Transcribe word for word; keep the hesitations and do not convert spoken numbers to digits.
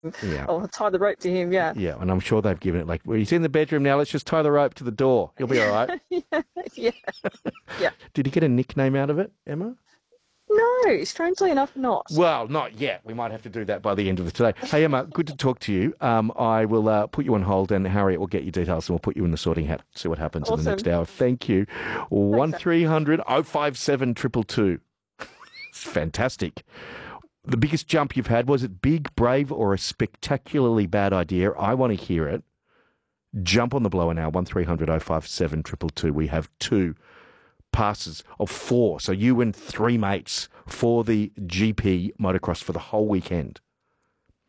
Yeah. or tie the rope to him. Yeah. Yeah, and I'm sure they've given it like, well, he's in the bedroom now, let's just tie the rope to the door. He'll be all right. yeah. Yeah. Yeah. Did he get a nickname out of it, Emma? No, strangely enough, not. Well, not yet. We might have to do that by the end of the today. Hey, Emma, good to talk to you. Um, I will uh, put you on hold, and Harriet will get your details, and we'll put you in the sorting hat. See what happens in the Awesome. next hour. Thank you. One three hundred oh five seven two two two. It's fantastic. The biggest jump you've had, was it big, brave, or a spectacularly bad idea? I want to hear it. Jump on the blower now. One three hundred oh five seven two two two. We have two passes of four. So you and three mates for the G P motocross for the whole weekend.